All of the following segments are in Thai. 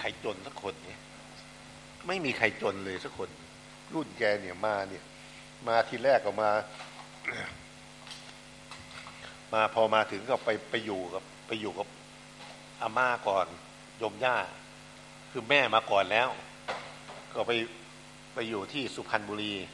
รจนสักคนเนี่ยไม่มีใครจนเลยสักคนรุ่นแกเนี่ยมาทีแรกก็มาพอมาถึงก็ไปอยู่กับอาม่าก่อนยมย่าคือแม่มาก่อนแล้วก็ไปอยู่ที่สุพรรณบุรี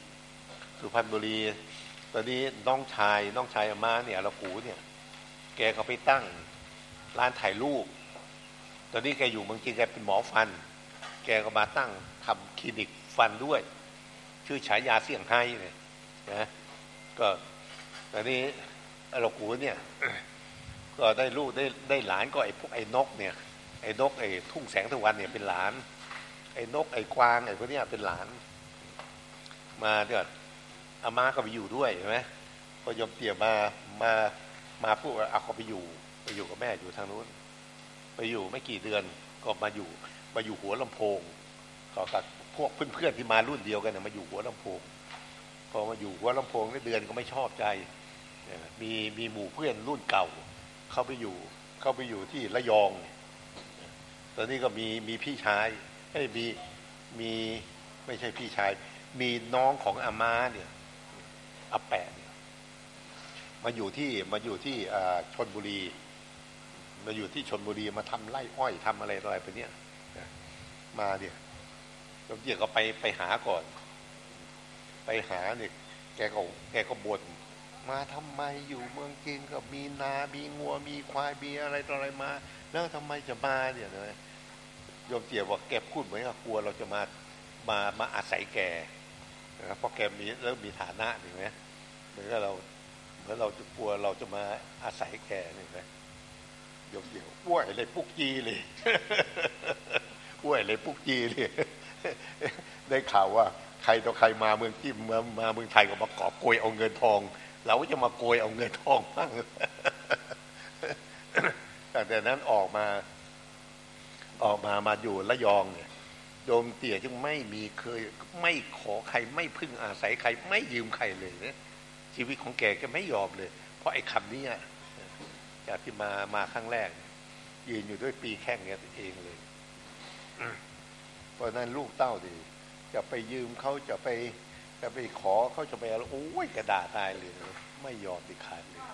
ตอนนี้น้องชายอาม่าเนี่ยละกูเนี่ยแกก็ไปตั้งร้านถ่ายรูปตอนนี้แกอยู่เมืองจีนแกเป็นหมอฟันแกก็มาตั้งทำคลินิกฟันด้วยชื่อฉายาเสี่ยงไฮ้เนี่ยนะก็ตอนนี้ละกูเนี่ยก็ได้ลูกได้หลานก็ไอ้พวกไอ้นกเนี่ยไอ้นกไอ้ทุ่งแสงตะวันเนี่ยเป็นหลานไอ้นกไอ้กวางไอ้พวกเนี้ยเป็นหลานมาเดี๋ยวอาม่าก็ไปอยู่ด้วยใช่ไหมพอยมเตี่ยมาพูดว่าเอาเขาไปอยู่กับแม่อยู่ทางนู้นไปอยู่ไม่กี่เดือนก็มาอยู่หัวลำโพงก็กับพวกเพื่อนๆที่มารุ่นเดียวกันเนี่ยมาอยู่หัวลำโพงพอมาอยู่หัวลำโพงได้เดือนก็ไม่ชอบใจมีหมู่เพื่อนรุ่นเก่าเข้าไปอยู่ที่ระยองตอนนี้ก็มีพี่ชายมีไม่ใช่พี่ชายมีน้องของอาม่าเนี่ยอาแปะเนี่ยมาอยู่ที่ชลบุรีมาทำไร่อ้อยทำอะไรไปเนี่ยมาเนี่ยแล้วเดี๋ยวก็ไปหาก่อนไปหาเนี่ยแกก็บ่นมาทำไมอยู่เมืองจีนก็มีนามีงัวมีควายมีอะไรต่ออะไรมาแล้วทำไมจะมาเนี่ยนะโยมเจียบอกแกพูดเหมือนกับกลัวเราจะมาอาศัยแกนะครับเพราะแกมีฐานะเห็นไหมเหมือนเราจะกลัวเราจะมาอาศัยแกเห็นไหมโยมเจียอ้วยเลยปุกจีเลยอ้วยเลยปุกจีเลยได้ข่าวว่าใครต่อใครมาเมืองจีนมาเมืองไทยก็มากอบโกยเอาเงินทองเราก็จะมาโกยเอาเงินทองบ้างตั้งแต่นั้นออกมาอยู่ระยองเนี่ยโยมเตี่ยจึงเคยไม่ขอใครไม่พึ่งอาศัยใครไม่ยืมใครเลยนะชีวิตของแกก็ไม่ยอมเลยเพราะไอ้คำนี้จากที่มาครั้งแรกยืนอยู่ด้วยปีแข้งเนี่ยเองเลยเพราะนั้นลูกเต้าดีจะไปยืมเขาจะไปขอเขาจะไปอะไรโอ้ยกระดาษตายเลยไม่ยอมติดขาดเลย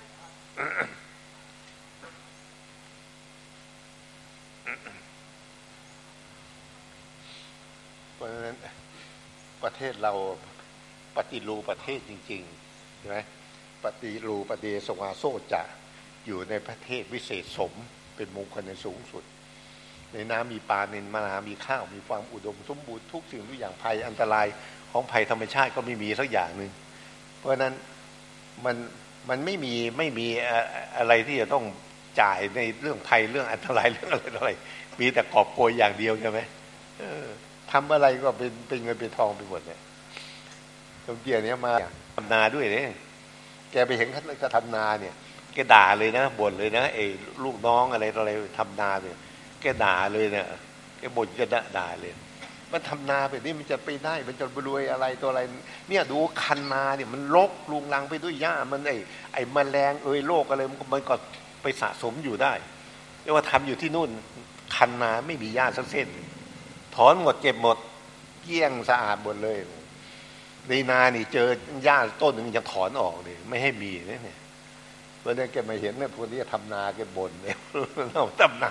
เพราะฉะนั้นประเทศเราปฏิรูปประเทศจริงๆใช่ไหมปฏิรูปประเดสวาโซจะอยู่ในประเทศวิเศษสมเป็นมงคลในสูงสุดในน้ำมีปลาในมนามีข้าวมีความอุดมสมบูรณ์ทุกสิ่งทุกอย่างภัยอันตรายของภัยธรรมชาติก็ไม่มีสักอย่างหนึ่งเพราะฉะนั้นมันไม่มีอะไรที่จะต้องจ่ายในเรื่องภัยเรื่องอันตรายเรื่องอะไรมีแต่กอบโกยอย่างเดียวใช่ไหมทำอะไรก็เป็นเงินเป็นทองไปหมดเนี่ยตรงเดียวนี้มาทำนาด้วยเนี่ยแกไปเห็นเขาทำนาเนี่ยแกด่าเลยนะบ่นเลยนะไอ้ลูกน้องอะไรทำนาเนี่ยแกด่าเลยเนี่ยแกบ่นจะด่าเลยมันทำนาแบบนี้มันจะไปได้มันจะรวยอะไรตัวอะไรเนี่ยดูคันนาเนี่ยมันรกลุงลังไปด้วยหญ้ามันไอ้แมลงโรคอะไรมันก็ไปสะสมอยู่ได้เรียกว่าทำอยู่ที่นู่นคันนาไม่มีหญ้าสักเส้นถอนหมดเก็บหมดเกลี้ยงสะอาดหมดเลยในนานี่เจอหญ้าต้นหนึ่งยังถอนออกเลยไม่ให้มีเนี่ยเพราะนั้นแกมาเห็นเนี่ยพวกนี้ทำนาแกบ่นเนี่ยเราทำนา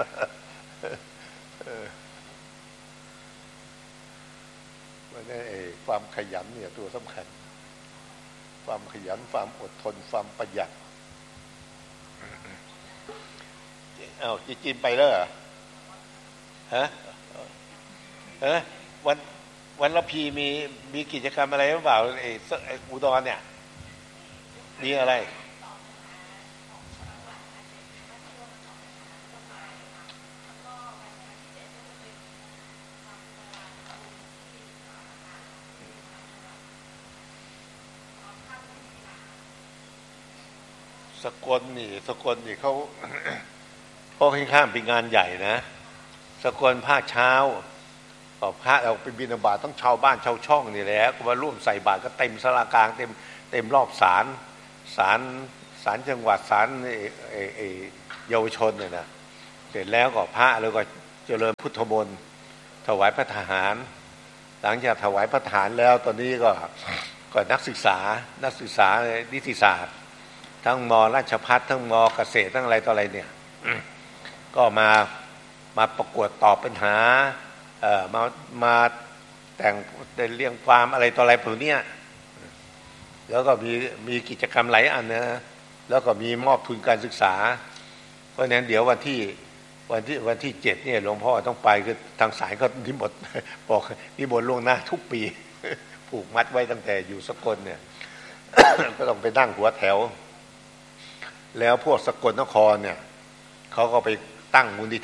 เพราะนั้นความขยันเนี่ยตัวสำคัญความขยันความอดทนความประหยัดจีจีนไปแล้วเหรอฮะวันละพีมีกิจกรรมอะไรหรือเปล่าอุดรเนี่ยมีอะไรสกลนี่เขาข้างเป็นงานใหญ่นะสกลภาคเช้าพระเราไปบิณฑบาตต้องชาวบ้านชาวช่องนี่แหละก็มาร่วมใส่บาตรก็เต็มศาลากลางเต็มรอบศาลจังหวัดศาลเยาวชนเนี่ยนะเสร็จแล้วก็พระแล้วก็เจริญพุทธมนต์ถวายพระทหารหลังจากถวายพระทหารแล้วตอนนี้ก็นักศึกษานิติศาสตร์ทั้งม.ราชภัฏทั้งม.เกษตรทั้งอะไรต่ออะไรเนี่ยก็มาประกวดตอบปัญหามาแต่งเรียงความอะไรต่ออะไรพวกนี้แล้วก็มีกิจกรรมหลายอันนะแล้วก็มีมอบทุนการศึกษาเพราะฉะนั้นเดี๋ยววันที่7เนี่ยหลวงพ่อต้องไปคือทางสายก็นิมนต์บอกนิมนต์ล่วงหน้าทุกปีผูกมัดไว้ตั้งแต่อยู่สกลเนี่ย ก็ต้องไปนั่งหัวแถวแล้วพวกสกลนครเนี่ยเขาก็ไปตั้งมูลนิ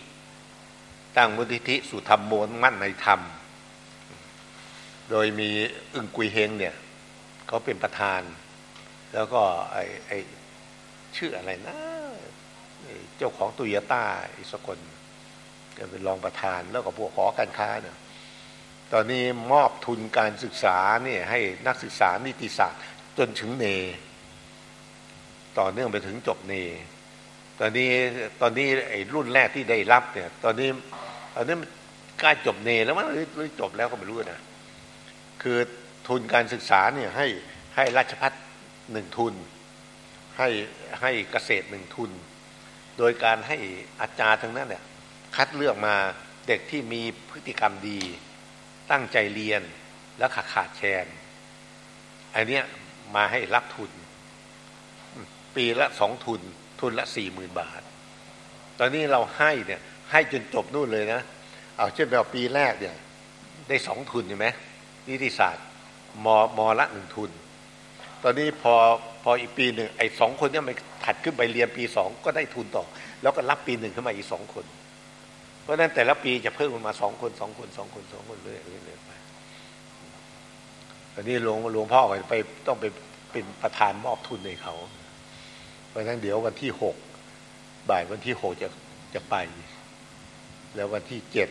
ธิสู่ธรรมโมนมั่นในธรรมโดยมีอึ่งกุยเฮงเนี่ยเขาเป็นประธานแล้วก็ไอ้ชื่ออะไรนะเจ้าของโตโยต้าอิสกลจะเป็นรองประธานแล้วก็พวกหอการค้าเนี่ยตอนนี้มอบทุนการศึกษาเนี่ยให้นักศึกษานิติศาสตร์จนถึงเนต่อเนื่องไปถึงจบเนตอนนี้ไอ้รุ่นแรกที่ได้รับเนี่ยตอนนี้ใกล้จบเนแล้วมั้งหรือจบแล้วก็ไม่รู้นะคือทุนการศึกษาเนี่ยให้ราชภัฏ1 ทุนให้เกษตร1 ทุนโดยการให้อาจารย์ทั้งนั้นเนี่ยคัดเลือกมาเด็กที่มีพฤติกรรมดีตั้งใจเรียนและขาดแคลนอันเนี้ยมาให้รับทุนปีละ2 ทุนละ 40,000 บาทตอนนี้เราให้จนจบนู่นเลยนะเอาเช่นแบบปีแรกเนี่ยได้2 ทุนใช่ไหมนิติศาสตร์มละ 1 ทุนตอนนี้พออีกปีหนึ่งไอ้2 คนเนี่ยมันถัดขึ้นไปเรียนปี2ก็ได้ทุนต่อแล้วก็รับปี1ขึ้นมาอีก2 คนเพราะนั้นแต่ละปีจะเพิ่มมา2 คนเรื่อยๆไปตอนนี้หลวงพ่อไปต้องไปเป็นประธานมอบทุนให้เขาเพราะฉะนั้นเดี๋ยววันที่6บ่ายวันที่6จะไปแล้ววันที่7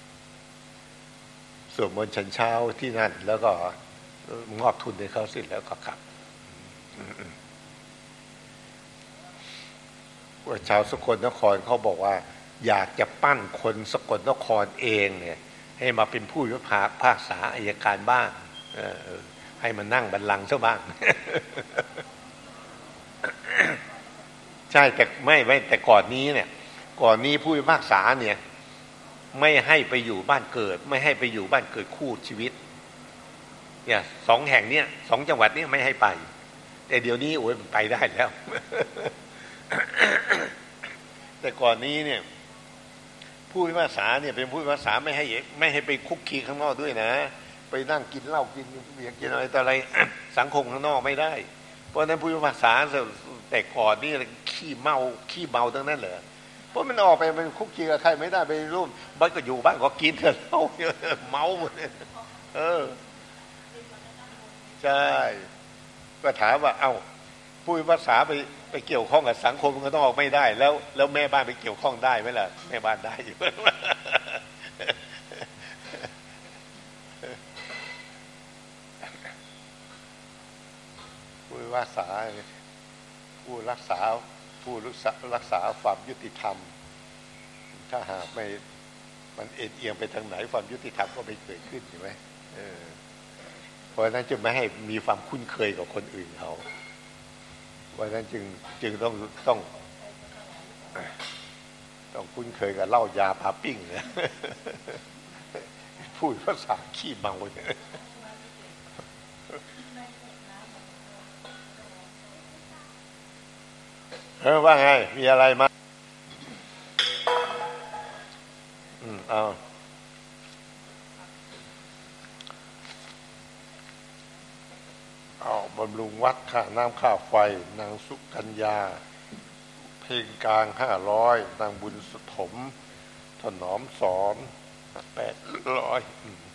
สวดมนต์ฉันเช้าที่นั่นแล้วก็มอบทุนให้เขาเสร็จแล้วก็กลับชาวสกลนครเขาบอกว่าอยากจะปั้นคนสกลนครเองเนี่ยให้มาเป็นผู้พิพากษาอัยการบ้างให้มันนั่งบัลลังก์ซะบ้าง ใช่แต่ไม่แต่ก่อนนี้ผู้พิพากษาเนี่ยไม่ให้ไปอยู่บ้านเกิดไม่ให้ไปอยู่บ้านเกิดคู่ชีวิตเนี่ย2 แห่งเนี่ย2 จังหวัดเนี่ยไม่ให้ไปแต่เดี๋ยวนี้โอ้ยไปได้แล้ว แต่ก่อนนี้เนี่ยผู้พิพากษาเนี่ยเป็นผู้พิพากษาไม่ให้ไปคุกคีข้างนอกด้วยนะไปนั่งกินเหล้ากินเบียร์กินอะไรต่ออะไร สังคมข้างนอกไม่ได้เพราะนั้นผู้พิพากษาแต่ก่อนนี่ขี้เมาทั้งนั้นเลยเพราะมันออกไปมันคุกคีกับใครไม่ได้ไปร่วมบ้านก็อยู่บ้านก็กินกันเหล้าเมาหมดใช่ก็ถามว่าเอ้าผู้พิพากษาไปเกี่ยวข้องกับสังคมก็ต้องออกไม่ได้แล้วแม่บ้านไปเกี่ยวข้องได้ไหมล่ะแม่บ้านได้อยู่ผู้พิพากษาผู้รักษาความยุติธรรมถ้าหากไม่มันเอียงไปทางไหนความยุติธรรมก็ไม่เกิดขึ้นใช่ไหมเพราะฉะนั้นจึงไม่ให้มีความคุ้นเคยกับคนอื่นเขาเพราะฉะนั้นจึงต้องคุ้นเคยกับเหล้ายาพาปิ้งเนี่ยพูดภาษาขี้เมาเนี่ยว่าไงมีอะไรมาเอาบำรุงวัดค่าน้ำค่าไฟนางสุกัญญาเพลงกลาง500นางบุญสถมถนอมสอน800